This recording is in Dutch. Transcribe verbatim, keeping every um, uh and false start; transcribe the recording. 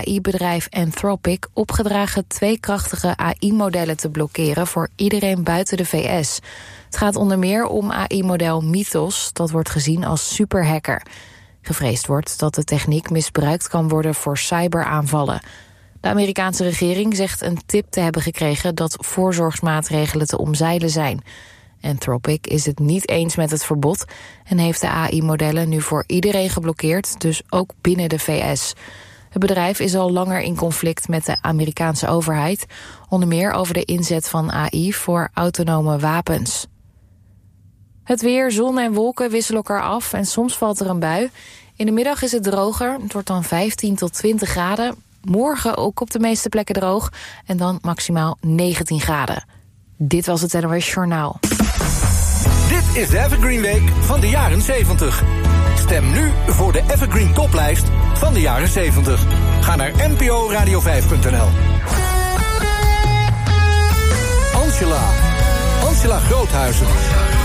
A I-bedrijf Anthropic opgedragen twee krachtige A I-modellen te blokkeren voor iedereen buiten de V S. Het gaat onder meer om A I-model Mythos, dat wordt gezien als superhacker. Gevreesd wordt dat de techniek misbruikt kan worden voor cyberaanvallen. De Amerikaanse regering zegt een tip te hebben gekregen dat voorzorgsmaatregelen te omzeilen zijn. Anthropic is het niet eens met het verbod en heeft de A I-modellen nu voor iedereen geblokkeerd, dus ook binnen de V S. Het bedrijf is al langer in conflict met de Amerikaanse overheid, onder meer over de inzet van A I voor autonome wapens. Het weer, zon en wolken wisselen elkaar af en soms valt er een bui. In de middag is het droger, het wordt dan vijftien tot twintig graden. Morgen ook op de meeste plekken droog en dan maximaal negentien graden. Dit was het N O S Journaal. Dit is de Evergreen Week van de jaren zeventig. Stem nu voor de Evergreen Toplijst van de jaren zeventig. Ga naar n p o radio vijf punt n l. Angela. Angela Groothuizen.